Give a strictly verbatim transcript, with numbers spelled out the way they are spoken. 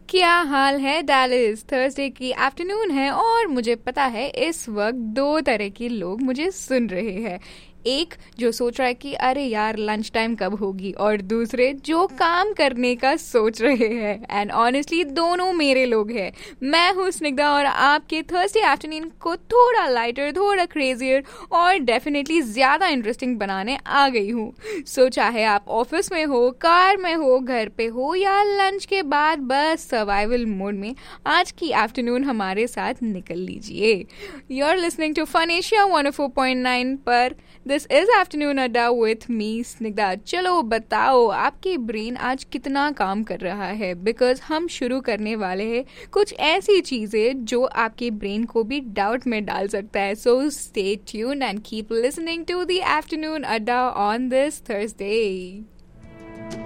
क्या हाल है Dallas. Thursday की आफ्टरनून है और मुझे पता है इस वक्त दो तरह के लोग मुझे सुन रहे हैं। एक जो सोच रहा है कि अरे यार लंच टाइम कब होगी, और दूसरे जो काम करने का सोच रहे हैं। एंड ऑनेस्टली दोनों मेरे लोग हैं। मैं हूँ स्निग्धा और आपके थर्सडे आफ्टरनून को थोड़ा लाइटर, थोड़ा क्रेजियर और डेफिनेटली ज़्यादा इंटरेस्टिंग बनाने आ गई हूँ। सो चाहे आप ऑफिस में हो, कार में हो, घर पे हो या लंच के बाद बस सर्वाइवल मोड में आज की आफ्टरनून हमारे साथ निकल लीजिए। You are listening to fun Asia one O four point nine पर दिस इज आफ्टरनून अड्डा विथ मी स्निग्धा। चलो बताओ आपकी ब्रेन आज कितना काम कर रहा है, बिकॉज हम शुरू करने वाले हैं कुछ ऐसी चीज़ें जो आपके ब्रेन को भी डाउट में डाल सकता है। So stay tuned and keep listening to the afternoon अड्डा ऑन दिस थर्सडे।